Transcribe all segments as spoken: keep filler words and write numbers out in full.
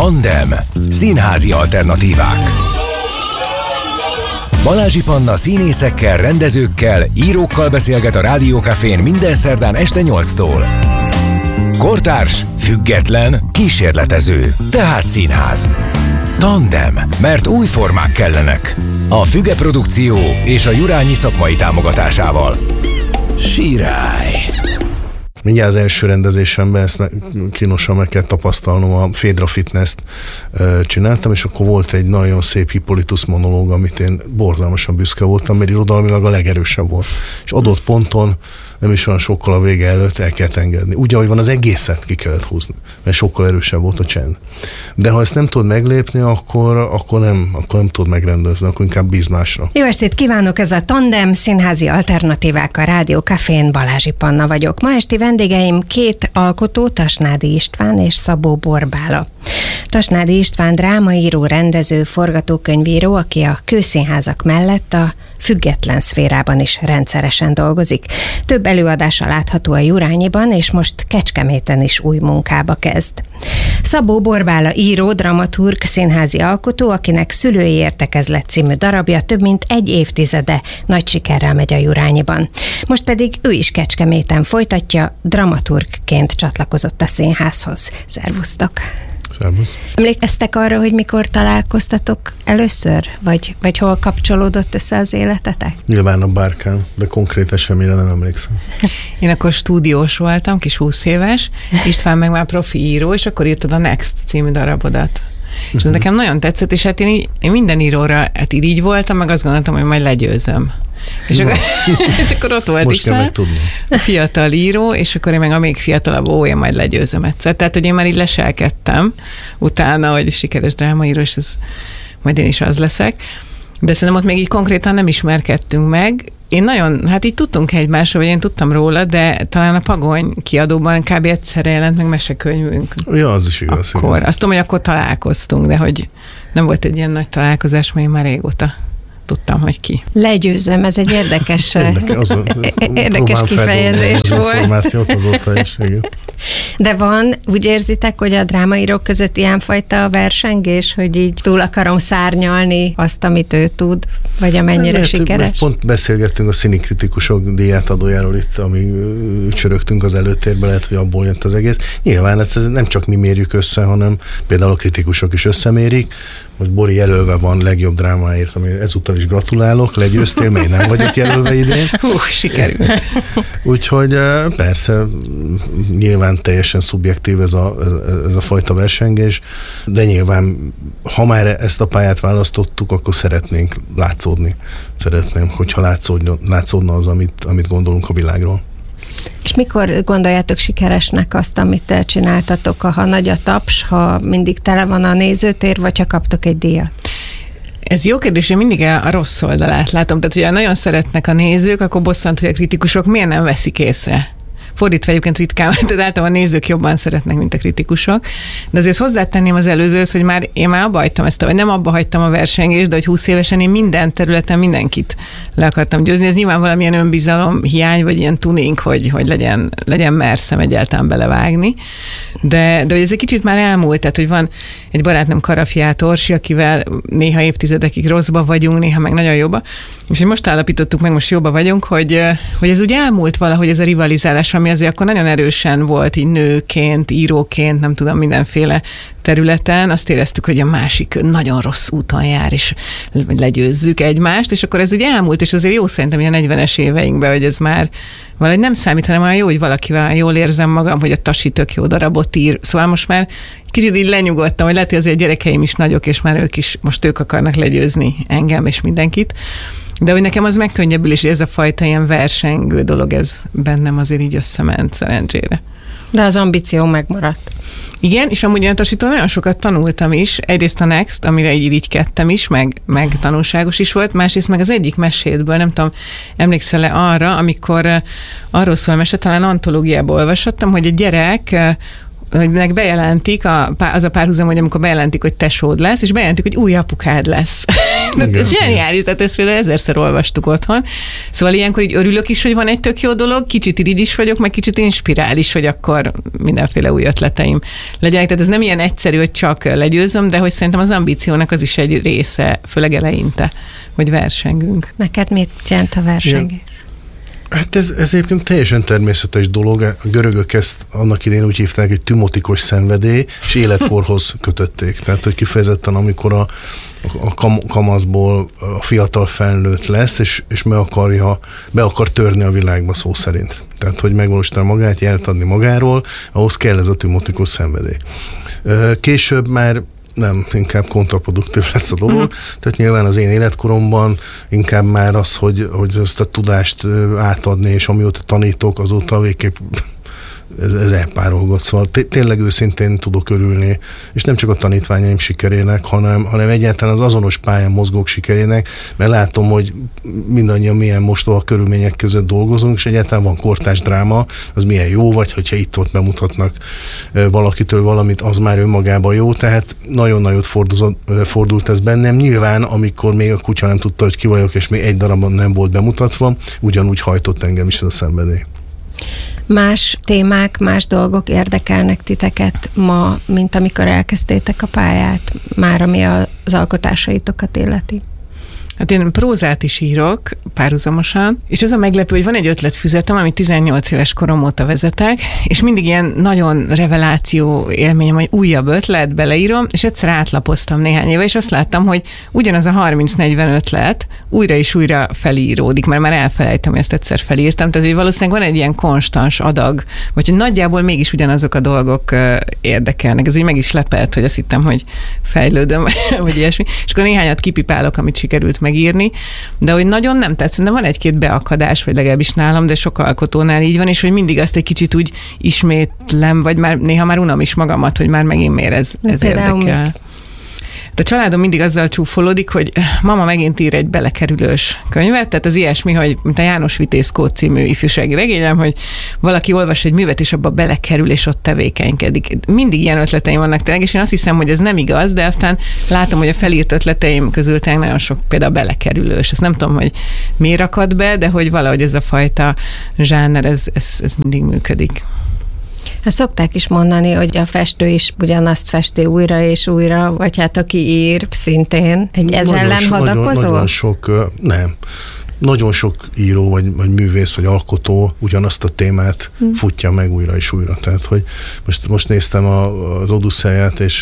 Tandem. Színházi alternatívák. Balázsi Panna színészekkel, rendezőkkel, írókkal beszélget a Rádió Cafén minden szerdán este nyolctól. Kortárs, független, kísérletező, tehát színház. Tandem, mert új formák kellenek. A Füge Produkció és a Jurányi szakmai támogatásával. Sirály! Mindjárt az első rendezésemben ezt meg, kínosan meg kell tapasztalnom, a Fédra Fitness-t e, csináltam, és akkor volt egy nagyon szép Hippolytus monológ, amit én borzalmasan büszke voltam, mert irodalmilag a legerősebb volt. És adott ponton, nem is olyan sokkal a vége előtt el kellett engedni. Úgy, ahogy van, az egészet ki kellett húzni, mert sokkal erősebb volt a csend. De ha ezt nem tudod meglépni, akkor, akkor, nem, akkor nem tudod megrendezni, akkor inkább bíz másra. Jó estét kívánok, ez a Tandem, színházi alternatívák a Rádió Cafén, Balázsi Panna vagyok. Ma esti vendégeim két alkotó, Tasnádi István és Szabó Borbála. Tasnádi István drámaíró, rendező, forgatókönyvíró, aki a kőszínházak mellett a független szférában is rendszeresen dolgozik. Több előadása látható a Jurányiban, és most Kecskeméten is új munkába kezd. Szabó Borbála író, dramaturg, színházi alkotó, akinek Szülői Értekezlet című darabja több mint egy évtizede nagy sikerrel megy a Jurányiban. Most pedig ő is Kecskeméten folytatja, dramaturgként csatlakozott a színházhoz. Szervusztok! Szervusz. Emlékeztek arra, hogy mikor találkoztatok először? Vagy, vagy hol kapcsolódott össze az életetek? Nyilván a Bárkán, de konkrét eseményre nem emlékszem. Én akkor stúdiós voltam, kis húsz éves, István meg már profi író, és akkor írtad a Next című darabodat. És ez uh-huh. nekem nagyon tetszett, és hát én, így, én minden íróra hát így voltam, meg azt gondoltam, hogy majd legyőzöm. És akkor, és akkor ott volt most István, a fiatal író, és akkor én meg a még fiatalabb, ó, én majd legyőzöm egyszer. Tehát, hogy én már így leselkedtem utána, hogy sikeres drámaíró, és ez, majd én is az leszek. De szerintem ott még így konkrétan nem ismerkedtünk meg. Én nagyon, hát így tudtunk egymásról, vagy én tudtam róla, de talán a Pagony kiadóban kb. Egyszerre jelent meg mesekönyvünk. Ja, az is igaz. Akkor. Azt tudom, hogy akkor találkoztunk, de hogy nem volt egy ilyen nagy találkozás, mert én már régóta tudtam, hogy ki. Legyőzöm, ez egy érdekes, Érdeke, azon, érdekes kifejezés volt. Információt azóta is, igen. De van, úgy érzitek, hogy a drámaírók között ilyenfajta versengés, hogy így túl akarom szárnyalni azt, amit ő tud, vagy amennyire lehet, sikeres? Pont beszélgettünk a színikritikusok díjátadójáról itt, amíg csörögtünk az előtérbe, lehet, hogy abból jött az egész. Nyilván ezt nem csak mi mérjük össze, hanem például a kritikusok is összemérik. Most Bori jelölve van legjobb drámáért, ami ezúttal is gratulálok, legyőztél, még nem vagyok jelölve idén. Hú, sikerült. Úgyhogy persze, nyilván teljesen szubjektív ez a, ez a fajta versengés, de nyilván, ha már ezt a pályát választottuk, akkor szeretnénk látszódni. Szeretném, hogyha látszódna, látszódna az, amit, amit gondolunk a világról. És mikor gondoljátok sikeresnek azt, amit csináltatok, ha nagy a taps, ha mindig tele van a nézőtér, vagy ha kaptok egy díjat? Ez jó kérdés, én mindig a rossz oldalát látom. Tehát, hogyha nagyon szeretnek a nézők, akkor bosszant, hogy a kritikusok miért nem veszik észre. Fordítva egyébként ritkán, tehát általában a nézők jobban szeretnek, mint a kritikusok. De azért hozzátenném az előzőhöz, hogy már én már abba hagytam ezt, vagy nem abba hagytam a versengést, de hogy húsz évesen én minden területen mindenkit le akartam győzni. Ez nyilván valamilyen önbizalom hiány, vagy ilyen tuning, hogy, hogy legyen, legyen merszem egyáltalán belevágni. De, de hogy ez egy kicsit már elmúlt, tehát hogy van egy barátnőm, Karafiát Orsi, akivel néha évtizedekig rosszba vagyunk, néha meg nagyon jobba. És hogy most állapítottuk meg, most jobba vagyunk, hogy, hogy ez úgy elmúlt valahogy ez a rivalizálás, ami azért akkor nagyon erősen volt így nőként, íróként, nem tudom, mindenféle területen. Azt éreztük, hogy a másik nagyon rossz úton jár, és legyőzzük egymást, és akkor ez úgy elmúlt, és azért jó szerintem ilyen negyvenes éveinkben, hogy ez már valahogy nem számít, hanem olyan jó, hogy valakivel jól érzem magam, hogy a Tasi tök jó darabot ír. Szóval most már kicsit így lenyugodtam, hogy lehet, hogy azért a gyerekeim is nagyok, és már ők is, most ők akarnak legyőzni engem és mindenkit. De hogy nekem az megkönnyebbül, és ez a fajta ilyen versengő dolog, ez bennem azért így összement szerencsére. De az ambíció megmaradt. Igen, és amúgy a Tasitól nagyon sokat tanultam is. Egyrészt a Next, amire így irigykedtem is, meg, meg tanulságos is volt, másrészt meg az egyik mesétből, nem tudom, emlékszel-e arra, amikor arról szól a mese, talán antológiából olvashattam, hogy egy gyerek hogy meg bejelentik, a, az a párhuzam, hogy amikor bejelentik, hogy tesód lesz, és bejelentik, hogy új apukád lesz. Ez zseniális, tehát ezt például ezerszer olvastuk otthon. Szóval ilyenkor így örülök is, hogy van egy tök jó dolog, kicsit irigy is vagyok, meg kicsit inspirális, hogy akkor mindenféle új ötleteim legyenek. Tehát ez nem ilyen egyszerű, hogy csak legyőzöm, de hogy szerintem az ambíciónak az is egy része, főleg eleinte, hogy versengünk. Neked mit jelent a versengés? Hát ez, ez egyébként teljesen természetes dolog. A görögök ezt annak idején úgy hívták, hogy tümotikos szenvedély, és életkorhoz kötötték. Tehát, hogy kifejezetten amikor a, a kam, kamaszból a fiatal felnőtt lesz, és, és me akarja, be akar törni a világba szó szerint. Tehát, hogy megvalósítani magát, jelt adni magáról, ahhoz kell ez a tümotikos szenvedély. Később már nem, inkább kontraproduktív lesz a dolog. Uh-huh. Tehát nyilván az én életkoromban inkább már az, hogy, hogy ezt a tudást átadni, és amióta tanítok, azóta végképp ez, ez elpárolgott. Szóval tényleg őszintén tudok örülni, és nem csak a tanítványaim sikerének, hanem, hanem egyáltalán az azonos pályán mozgók sikerének, mert látom, hogy mindannyian milyen mostoha körülmények között dolgozunk, és egyáltalán van kortárs dráma, az milyen jó, vagy hogyha itt-ott bemutatnak valakitől valamit, az már önmagában jó, tehát nagyon nagyot fordult ez bennem. Nyilván, amikor még a kutya nem tudta, hogy ki vagyok, és még egy darabban nem volt bemutatva, ugyanúgy hajtott engem is ez a szenvedély. Más témák, más dolgok érdekelnek titeket ma, mint amikor elkezdtétek a pályát, már ami az alkotásaitokat illeti? Hát én prózát is írok párhuzamosan, és az a meglepő, hogy van egy ötletfüzetem, amit tizennyolc éves korom óta vezetek, és mindig ilyen nagyon reveláció élményem, hogy újabb ötlet, beleírom, és egyszer átlapoztam néhány éve, és azt láttam, hogy ugyanaz a harminc-negyven ötlet újra és újra felíródik, mert már elfelejtem, hogy ezt egyszer felírtam, tehát hogy valószínűleg van egy ilyen konstans adag, vagy hogy nagyjából mégis ugyanazok a dolgok érdekelnek. Ez így meg is lepett, hogy azt hittem, hogy fejlődöm, vagy ilyesmi, és akkor néhányat kipipálok, amit sikerült megírni, de hogy nagyon nem tetsz, de van egy-két beakadás, vagy legalábbis nálam, de sok alkotónál így van, és hogy mindig azt egy kicsit úgy ismétlem, vagy már néha már unom is magamat, hogy már megint miért ez, ez érdekel. De a családom mindig azzal csúfolódik, hogy mama megint ír egy belekerülős könyvet, tehát az ilyesmi, hogy mint a János Vitéz Kód című ifjúsági regényem, hogy valaki olvas egy művet, és abba belekerül, és ott tevékenykedik. Mindig ilyen ötleteim vannak tényleg, és én azt hiszem, hogy ez nem igaz, de aztán látom, hogy a felírt ötleteim közül tényleg nagyon sok például belekerülős. Ezt nem tudom, hogy miért akad be, de hogy valahogy ez a fajta zsáner, ez, ez, ez mindig működik. Hát szokták is mondani, hogy a festő is ugyanazt festi újra és újra, vagy hát aki ír szintén. Egy ez nagyon ellen so, hadakozol? Nagyon, nagyon sok, nem. Nagyon sok író, vagy, vagy művész, vagy alkotó ugyanazt a témát hmm. futja meg újra és újra. Tehát, hogy most, most néztem a, az Odüsszeiát, és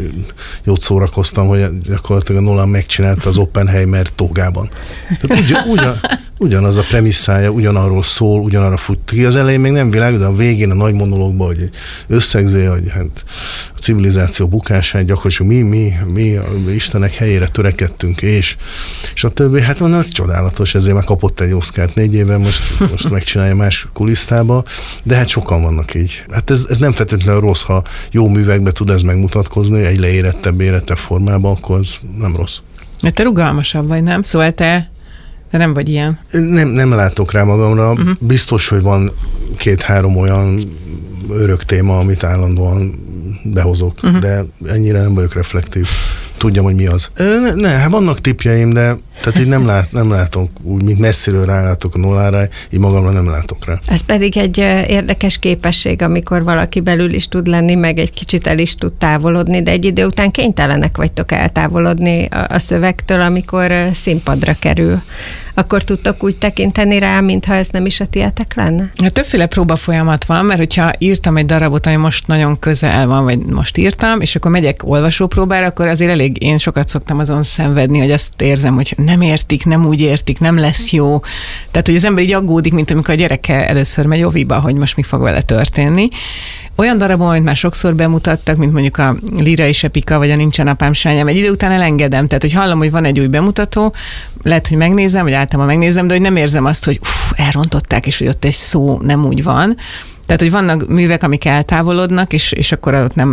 jót szórakoztam, hogy gyakorlatilag a Nolan megcsinálta az Oppenheimer tógában. Tehát ugyan, ugyan, ugyanaz a premisszája, ugyanarról szól, ugyanarra fut ki. Az elején még nem világos, de a végén a nagy monológban, hogy összegzé, hogy hát a civilizáció bukását gyakorlatilag mi, mi, mi a Istenek helyére törekedtünk, és, és a többi, hát van, az csodálatos, ezért már kapott egy Oscart négy éve, most, most megcsinálja más kulisztába, de hát sokan vannak így. Hát ez, ez nem feltétlenül rossz, ha jó művekbe tud ez megmutatkozni, egy leérettebb, érettebb formában, akkor ez nem rossz. Te rugalmasabb vagy, nem? Szóval te De nem vagy ilyen. Nem, nem látok rá magamra. Uh-huh. Biztos, hogy van két-három olyan örök téma, amit állandóan behozok, uh-huh. de ennyire nem vagyok reflektív. Tudjam, hogy mi az. Ne, ne hát vannak tippjeim, de tehát így nem, lát, nem látok, úgy, mint messziről rálátok a Nolanra, így magamra nem látok rá. Ez pedig egy érdekes képesség, amikor valaki belül is tud lenni, meg egy kicsit el is tud távolodni, de egy idő után kénytelenek vagytok eltávolodni a, a szövegtől, amikor színpadra kerül. Akkor tudtok úgy tekinteni rá, mintha ez nem is a tietek lenne? Ja, többféle próba folyamat van, mert hogyha írtam egy darabot, ami most nagyon közel van, vagy most írtam, és akkor megyek olvasópróbára, akkor azért elég én sokat szoktam azon szenvedni, hogy azt érzem, hogy nem értik, nem úgy értik, nem lesz jó. Tehát, hogy az ember így aggódik, mint amikor a gyereke először megy oviba, hogy most mi fog vele történni. Olyan darabon, amit már sokszor bemutattak, mint mondjuk a Lira és Epika, vagy a Nincsen apám se anyám, egy idő után elengedem. Tehát, hogy hallom, hogy van egy új bemutató, lehet, hogy megnézem, vagy általában megnézem, de hogy nem érzem azt, hogy uff, elrontották, és hogy ott egy szó nem úgy van. Tehát, hogy vannak művek, amik eltávolodnak, és, és akkor ott nem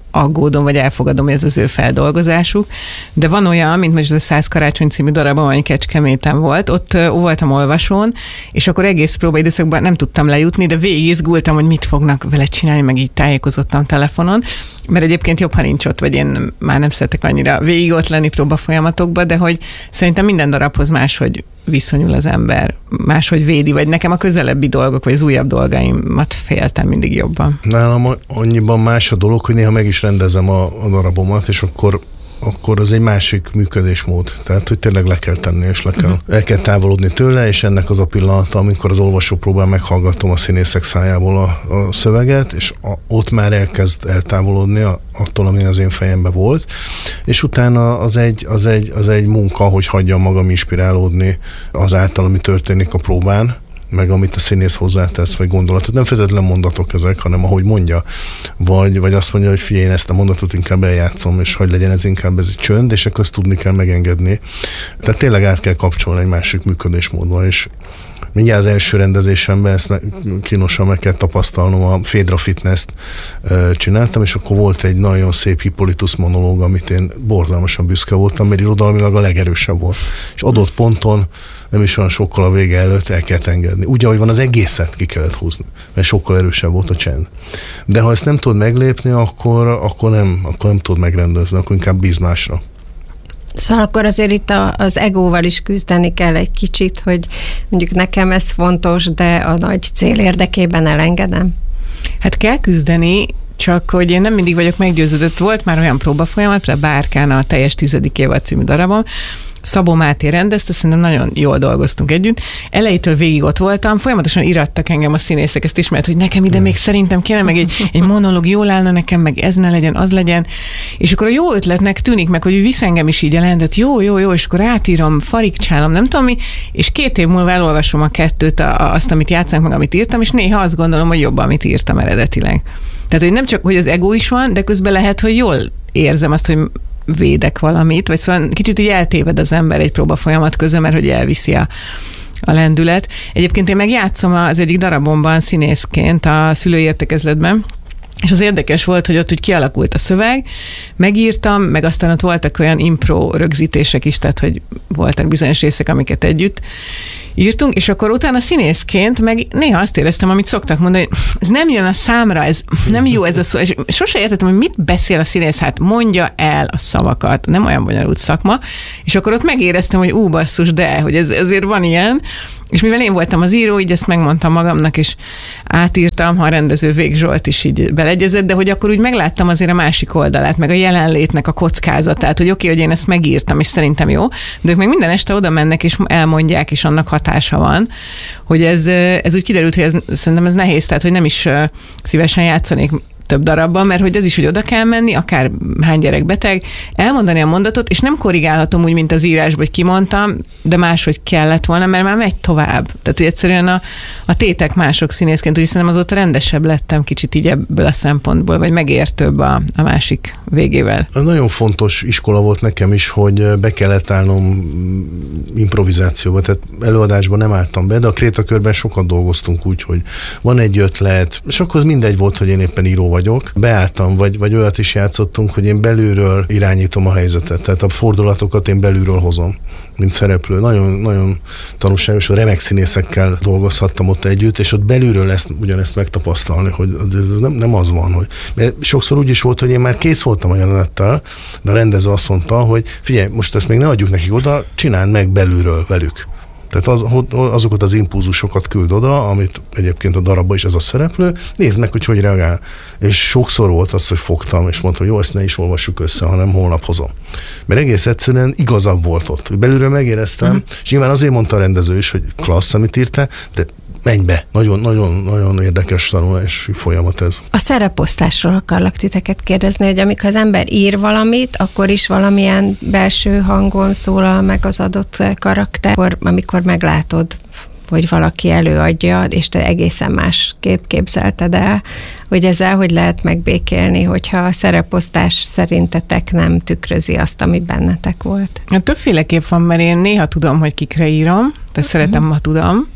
aggódom, vagy elfogadom, hogy ez az ő feldolgozásuk. De van olyan, mint most ez a Száz karácsony című darabom, ami Kecskeméten volt, ott ö, voltam olvasón, és akkor egész próbaidőszakban nem tudtam lejutni, de végig izgultam, hogy mit fognak vele csinálni, meg így tájékozottam telefonon, mert egyébként jobb, ha nincs ott, vagy én már nem szeretek annyira végig ott lenni próba folyamatokba, de hogy szerintem minden darabhoz máshogy viszonyul az ember, máshogy védi, vagy nekem a közelebbi dolgok, vagy az újabb dolgaimat féltem mindig jobban. Nálam annyiban más a dolog, hogy néha meg is rendezem a, a darabomat, és akkor akkor az egy másik működésmód. Tehát, hogy tényleg le kell tenni, és le kell, el kell távolodni tőle, és ennek az a pillanata, amikor az olvasó próbál meghallgatom a színészek szájából a, a szöveget, és a, ott már elkezd eltávolodni a, attól, ami az én fejemben volt, és utána az egy, az egy, az egy munka, hogy hagyjam magam inspirálódni azáltal, ami történik a próbán, meg amit a színész hozzátesz, vagy gondolatot. Nem feltétlenül mondatok ezek, hanem ahogy mondja, vagy, vagy azt mondja, hogy figyelj, én ezt a mondatot inkább eljátszom, és hogy legyen ez inkább ez egy csönd, és akkor ezt tudni kell megengedni. Tehát tényleg át kell kapcsolni egy másik működésmódba, és mindjárt az első rendezésemben ezt meg, kínosan meg kell tapasztalnom, a Fédra Fitness-t e, csináltam, és akkor volt egy nagyon szép Hippolytus monológ, amit én borzalmasan büszke voltam, mert irodalmilag a legerősebb volt. És adott ponton, nem is olyan sokkal a vége előtt el kellett engedni. Úgy, ahogy van, az egészet ki kellett húzni, mert sokkal erősebb volt a csend. De ha ezt nem tudod meglépni, akkor, akkor, nem, akkor nem tudod megrendezni, akkor inkább bíz másra. Szóval akkor azért itt a, az egóval is küzdeni kell egy kicsit, hogy mondjuk nekem ez fontos, de a nagy cél érdekében elengedem. Hát kell küzdeni, csak hogy én nem mindig vagyok meggyőződött. Volt már olyan próbafolyamat, például Bárkán a Teljes tizedik évad című darabom, Szabó Máté rendezte, szerintem nagyon jól dolgoztunk együtt. Elejétől végig ott voltam, folyamatosan irattak engem a színészek, ezt ismert, hogy nekem ide még szerintem kéne, meg egy, egy monológ jól állna nekem, meg ez ne legyen, az legyen. És akkor a jó ötletnek tűnik meg, hogy visz engem is így a lendet, jó, jó, jó, és akkor átírom, farigcsálom, nem tudom mi, és két év múlva elolvasom a kettőt, a, azt, amit játszánk, meg amit írtam, és néha azt gondolom, hogy jobban, amit írtam eredetileg. Tehát, hogy nem csak, hogy az ego is van, de közben lehet, hogy jól érzem azt, hogy védek valamit, vagy szóval kicsit így eltéved az ember egy próba folyamat közben, mert hogy elviszi a, a lendület. Egyébként én meg játszom az egyik darabomban színészként a szülői értekezletben, és az érdekes volt, hogy ott úgy kialakult a szöveg, megírtam, meg aztán ott voltak olyan impro rögzítések is, tehát hogy voltak bizonyos részek, amiket együtt írtunk, és akkor utána színészként meg néha azt éreztem, amit szoktak mondani, hogy ez nem jön a számra, ez nem jó ez a szó, és sose értettem, hogy mit beszél a színész, hát mondja el a szavakat, nem olyan bonyolult szakma, és akkor ott megéreztem, hogy ú, basszus, de, hogy ez, ezért van ilyen, és mivel én voltam az író, így ezt megmondtam magamnak, és átírtam, ha a rendező Vég Zsolt is így beleegyezett, de hogy akkor úgy megláttam azért a másik oldalát, meg a jelenlétnek a kockázatát, hogy oké, okay, hogy én ezt megírtam, és szerintem jó, de ők meg minden este oda mennek, és elmondják, és annak hatása van, hogy ez, ez úgy kiderült, hogy ez, szerintem ez nehéz, tehát hogy nem is szívesen játszanék több darabban, mert hogy az is, hogy oda kell menni, akár hány gyerek beteg, elmondani a mondatot, és nem korrigálhatom úgy, mint az írásban, hogy kimondtam, de máshogy kellett volna, mert már megy tovább. Tehát, hogy egyszerűen a, a tétek mások színészként, úgyhogy szerintem azóta rendesebb lettem kicsit így ebből a szempontból, vagy megértőbb a, a másik végével. Nagyon fontos iskola volt nekem is, hogy be kellett állnom improvizációba, tehát előadásban nem álltam be, de a Krétakörben sokat dolgoztunk úgy, hogy van egy ötlet, és akkor az mindegy volt, hogy én éppen író vagyok. Beálltam, vagy, vagy olyat is játszottunk, hogy én belülről irányítom a helyzetet, tehát a fordulatokat én belülről hozom, mint szereplő. Nagyon, nagyon tanulságos, remek színészekkel dolgozhattam ott együtt, és ott belülről ezt, ugyanezt megtapasztalni, hogy ez nem, nem az van, hogy... Mert sokszor úgy is volt, hogy én már kész voltam a jelenettel, de a rendező azt mondta, hogy figyelj, most ezt még ne adjuk nekik oda, csináld meg belülről velük. Tehát az, azokat az impulzusokat küld oda, amit egyébként a darabban is ez a szereplő, nézd meg, hogy hogy reagál. És sokszor volt az, hogy fogtam, és mondta, hogy jó, ezt ne is olvassuk össze, hanem holnap hozom. Mert egész egyszerűen igazabb volt ott. Belülről megéreztem, uh-huh. és nyilván azért mondta a rendező is, hogy klassz, amit írta, de menj be. Nagyon-nagyon érdekes tanulási folyamat ez. A szereposztásról akarlak titeket kérdezni, hogy amikor az ember ír valamit, akkor is valamilyen belső hangon szólal meg az adott karakter, akkor, amikor meglátod, hogy valaki előadja, és te egészen más kép képzelted el, hogy ezzel hogy lehet megbékélni, hogyha a szereposztás szerintetek nem tükrözi azt, ami bennetek volt? Ja, többféleképp van, mert én néha tudom, hogy kikre írom, tehát uh-huh. szeretem, ha tudom,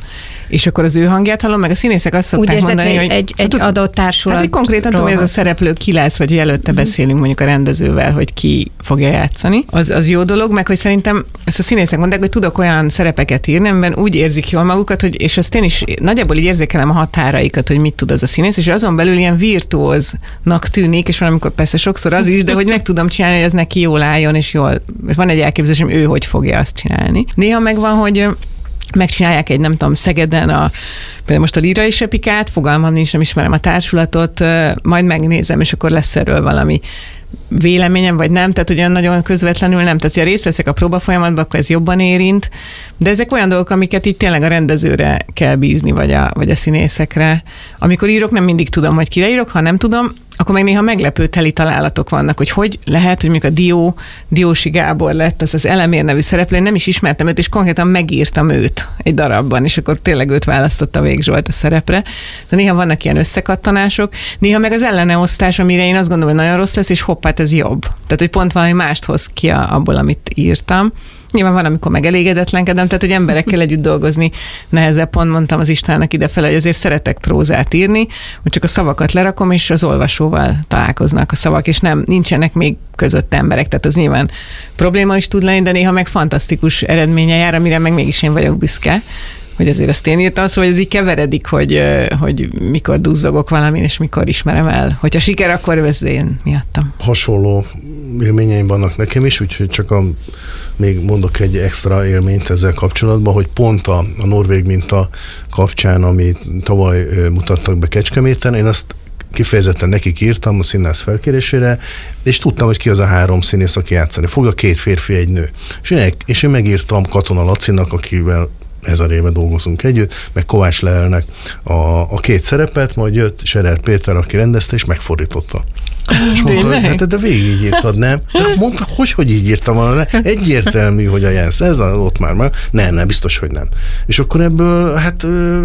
és akkor az ő hangját hallom, meg a színészek azt szokták úgy mondani, érzed, hogy... egy, egy tud, adott társulat. Hát, hogy konkrétan tudom, hogy ez a szereplő ki lesz, vagy előtte beszélünk mondjuk a rendezővel, hogy ki fogja játszani. Az, az jó dolog, meg hogy szerintem ezt a színészek mondják, hogy tudok olyan szerepeket írni, amiben úgy érzik jól magukat, hogy, és azt én is nagyjából így érzékelem a határaikat, hogy mit tud az a színész, és azon belül ilyen virtuóznak tűnik, és valamikor persze sokszor az is, de hogy meg tudom csinálni, hogy ez neki jól álljon, és jól, és van egy elképzelésem, ő hogy fogja azt csinálni. Néha megvan, hogy megcsinálják egy, nem tudom, Szegeden a, például most a Lírai Sepikát, fogalmam nincs, nem ismerem a társulatot, majd megnézem, és akkor lesz erről valami véleményem, vagy nem, tehát olyan nagyon közvetlenül nem. Tehát, ha részt veszek a próba folyamatban, akkor ez jobban érint, de ezek olyan dolgok, amiket itt tényleg a rendezőre kell bízni, vagy a, vagy a színészekre. Amikor írok, nem mindig tudom, hogy kire írok, ha nem tudom, akkor meg néha meglepő teli találatok vannak, hogy hogy lehet, hogy mondjuk a Dió, Diósi Gábor lett, az az Elemér nevű szereplő, nem is ismertem őt, és konkrétan megírtam őt egy darabban, és akkor tényleg őt választotta Vég Zsolt a szerepre. De néha vannak ilyen összekattanások, néha meg az elleneosztás, amire én azt gondolom, hogy nagyon rossz lesz, és hoppá, ez jobb. Tehát, hogy pont valami mást hoz ki abból, amit írtam. Nyilván van, amikor megelégedetlenkedem, tehát, hogy emberekkel együtt dolgozni nehezebb. Pont mondtam az Istvánnak idefele, hogy azért szeretek prózát írni, hogy csak a szavakat lerakom, és az olvasóval találkoznak a szavak, és nem, nincsenek még között emberek, tehát az nyilván probléma is tud lenni, de néha meg fantasztikus eredménye jár, amire meg mégis én vagyok büszke, hogy azért ezt én írtam, szóval ez így keveredik, hogy, hogy mikor duzzogok valamin, és mikor ismerem el. Hogyha siker, akkor ez én miattam. Hasonló élményeim vannak nekem is, úgyhogy csak a, még mondok egy extra élményt ezzel kapcsolatban, hogy pont a, a norvég minta kapcsán, amit tavaly mutattak be Kecskeméten, én azt kifejezetten nekik írtam a színház felkérésére, és tudtam, hogy ki az a három színész, aki játszani fog, a két férfi, egy nő. És én, és én megírtam Katona Lacinak, akivel ezer éve dolgozunk együtt, meg Kovács Leelnek a, a két szerepet, majd jött Scherer Péter, aki rendezte, és megfordította. És mondta, hogy hát de végig így írtad, nem? De mondta, hogy, hogy így írtam volna, egyértelmű, hogy a Jens, ez a, ott már már, nem, nem, biztos, hogy nem. És akkor ebből, hát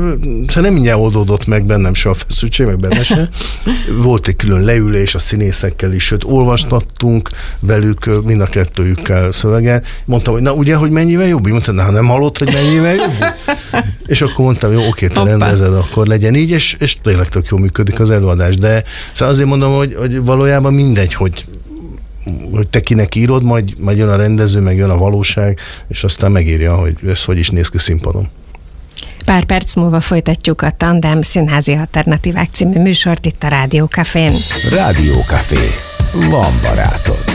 nem mindjárt oldódott meg bennem se a feszültség, meg benne se. Volt egy külön leülés a színészekkel is, sőt, olvastattunk velük, mind a kettőjükkel szöveget. Mondtam, hogy na ugye, hogy mennyivel jobb? Mondta, na, nem hallott, hogy mennyivel jobb? És akkor mondtam, jó, oké, te rendezed, akkor legyen így, és, és tényleg tök jól működik az előadás. De szóval azért mondom, hogy, hogy valójában mindegy, hogy, hogy te kinek írod, majd, majd jön a rendező, meg jön a valóság, és aztán megírja, hogy ez hogy is néz ki színpadon. Pár perc múlva folytatjuk a Tandem Színházi Alternatívák című műsort itt a Rádió Cafén. Rádió Café. Van barátod.